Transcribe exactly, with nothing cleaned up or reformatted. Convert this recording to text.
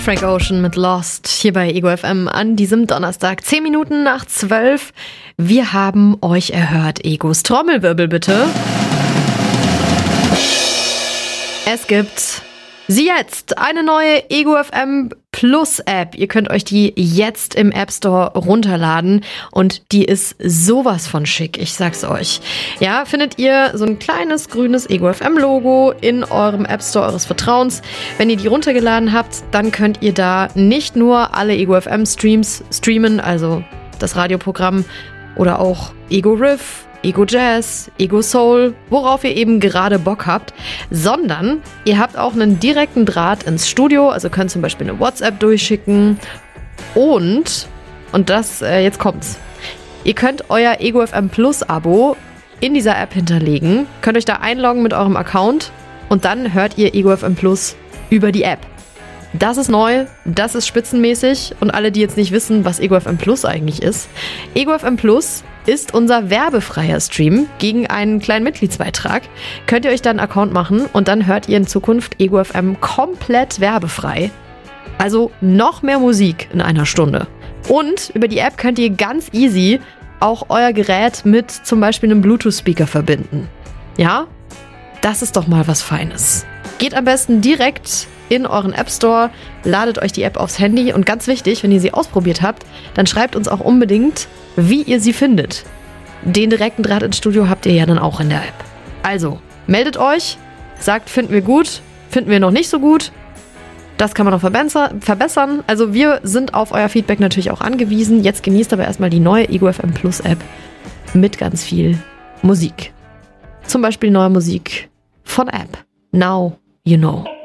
Frank Ocean mit Lost hier bei Ego F M an diesem Donnerstag. Zehn Minuten nach zwölf. Wir haben euch erhört, Egos. Trommelwirbel bitte. Es gibt sie jetzt, eine neue Ego F M Plus App. Ihr könnt euch die jetzt im App Store runterladen und die ist sowas von schick, ich sag's euch. Ja, findet ihr so ein kleines grünes Ego F M Logo in eurem App Store eures Vertrauens. Wenn ihr die runtergeladen habt, dann könnt ihr da nicht nur alle Ego F M Streams streamen, also das Radioprogramm oder auch Ego Riff, Ego Jazz, Ego Soul, worauf ihr eben gerade Bock habt, sondern ihr habt auch einen direkten Draht ins Studio, also könnt zum Beispiel eine WhatsApp durchschicken und, und das, äh, jetzt kommt's, ihr könnt euer Ego F M Plus Abo in dieser App hinterlegen, könnt euch da einloggen mit eurem Account und dann hört ihr Ego F M Plus über die App. Das ist neu, das ist spitzenmäßig und alle, die jetzt nicht wissen, was Ego F M Plus eigentlich ist. Ego F M Plus ist unser werbefreier Stream gegen einen kleinen Mitgliedsbeitrag. Könnt ihr euch dann einen Account machen und dann hört ihr in Zukunft Ego F M komplett werbefrei. Also noch mehr Musik in einer Stunde. Und über die App könnt ihr ganz easy auch euer Gerät mit zum Beispiel einem Bluetooth-Speaker verbinden. Ja? Das ist doch mal was Feines. Geht am besten direkt in euren App Store, ladet euch die App aufs Handy und ganz wichtig, wenn ihr sie ausprobiert habt, dann schreibt uns auch unbedingt, wie ihr sie findet. Den direkten Draht ins Studio habt ihr ja dann auch in der App. Also, meldet euch, sagt, finden wir gut, finden wir noch nicht so gut. Das kann man noch verbessern. Also wir sind auf euer Feedback natürlich auch angewiesen. Jetzt genießt aber erstmal die neue Ego F M Plus App mit ganz viel Musik. Zum Beispiel neue Musik von App. Now you know.